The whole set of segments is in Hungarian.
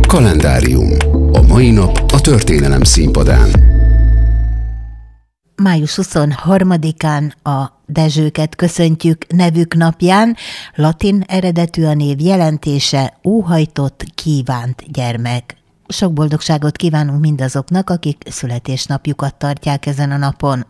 Kalendárium. A mai nap a történelem színpadán. Május 23-án a Dezsőket köszöntjük nevük napján. Latin eredetű a név, jelentése óhajtott, kívánt gyermek. Sok boldogságot kívánunk mindazoknak, akik születésnapjukat tartják ezen a napon.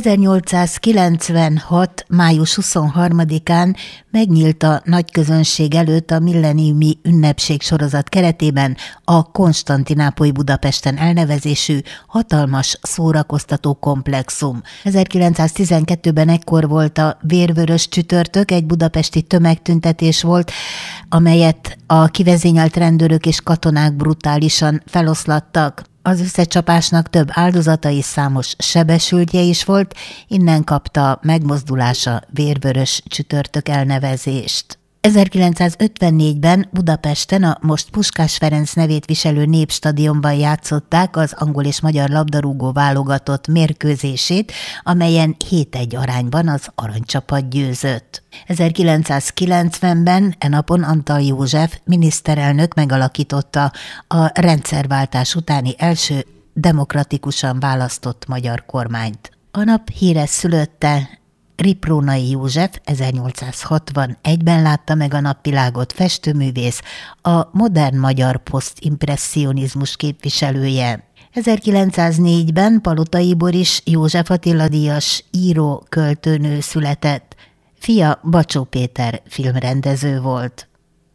1896. május 23-án megnyílt a nagy közönség előtt a milleniumi ünnepség sorozat keretében a Konstantinápoly Budapesten elnevezésű hatalmas szórakoztató komplexum. 1912-ben ekkor volt a Vérvörös csütörtök, egy budapesti tömegtüntetés volt, amelyet a kivezényelt rendőrök és katonák brutálisan feloszlattak. Az összecsapásnak több áldozata és számos sebesültje is volt, innen kapta megmozdulása Vérvörös csütörtök elnevezést. 1954-ben Budapesten a most Puskás Ferenc nevét viselő Népstadionban játszották az angol és magyar labdarúgó válogatott mérkőzését, amelyen 7-1 arányban az aranycsapat győzött. 1990-ben napon Antall József miniszterelnök megalakította a rendszerváltás utáni első demokratikusan választott magyar kormányt. A nap híres szülötte, Riprónai József 1861-ben látta meg a napvilágot, festőművész, a modern magyar posztimpresszionizmus képviselője. 1904-ben Palotai Boris József Attila díjas író, költőnő született. Fia Bacsó Péter filmrendező volt.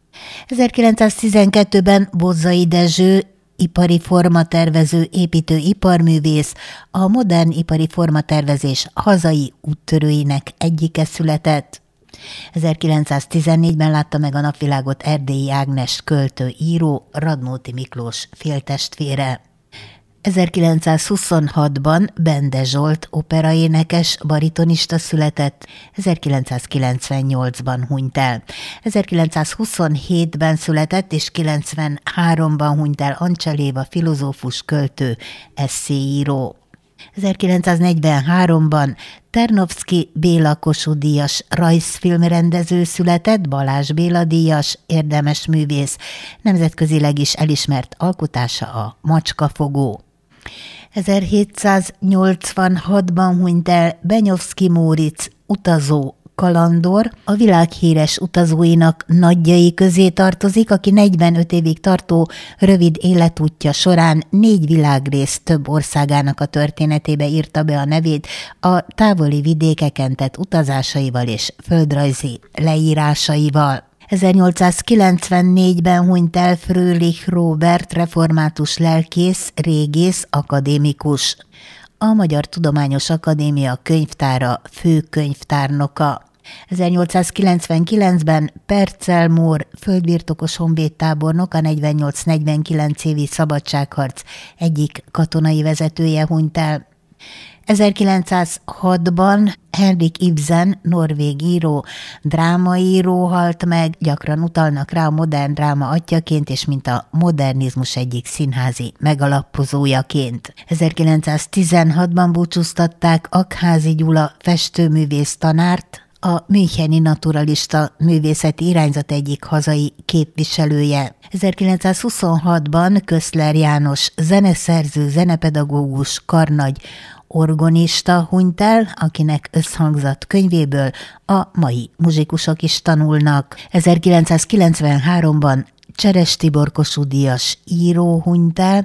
1912-ben Bozzai Dezső ipari formatervező, építő iparművész, a modern ipari formatervezés hazai úttörőinek egyike született. 1914-ben látta meg a napvilágot Erdélyi Ágnes költő, író, Radnóti Miklós féltestvére. 1926-ban Bende Zsolt operaénekes, baritonista született, 1998-ban hunyt el. 1927-ben született és 93-ban hunyt el Ancseléva filozófus, költő, esszéíró. 1943-ban Ternovszky Béla Kossuth díjas rajzfilmrendező született, Balázs Béla díjas, érdemes művész, nemzetközileg is elismert alkotása a Macskafogó. 1786-ban hunyt el Benyovszky Móricz, utazó, kalandor, a világhíres utazóinak nagyjai közé tartozik, aki 45 évig tartó rövid életútja során 4 világrész több országának a történetébe írta be a nevét a távoli vidékeken tett utazásaival és földrajzi leírásaival. 1894-ben hunyt el Fröhlich Róbert, református lelkész, régész, akadémikus. A Magyar Tudományos Akadémia könyvtára főkönyvtárnoka. 1899-ben Percel Mór, földbirtokos honvédtábornok, a 48-49 évi szabadságharc egyik katonai vezetője hunyt el. 1906-ban Henrik Ibsen, norvég író, drámaíró halt meg, gyakran utalnak rá a modern dráma atyaként és mint a modernizmus egyik színházi megalapozójaként. 1916-ban búcsúztatták Aggházy Gyula festőművész tanárt, a müncheni naturalista művészeti irányzat egyik hazai képviselője. 1926-ban Köszler János zeneszerző, zenepedagógus, karnagy, orgonista hunyt el, akinek összhangzat könyvéből a mai muzsikusok is tanulnak. 1993-ban Cseres Tibor Kossuth díjas író hunyt el,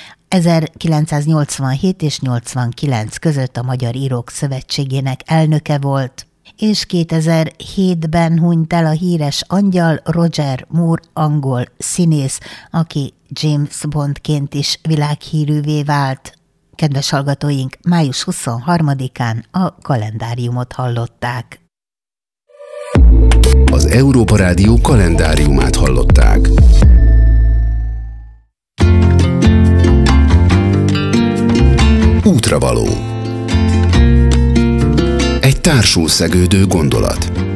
1987 és 89 között a Magyar Írók Szövetségének elnöke volt. És 2007-ben hunyt el a híres angyal Roger Moore, angol színész, aki James Bondként is világhírűvé vált. Kedves hallgatóink, május 23-án a kalendáriumot hallották. Az Európa Rádió kalendáriumát hallották. Útravaló. Egy társul szegődő gondolat.